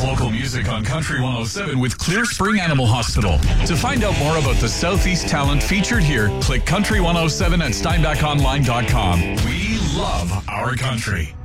local music on Country 107 with Clear Spring Animal Hospital. To find out more about the Southeast talent featured here, click Country 107 at SteinbachOnline.com. We love our country.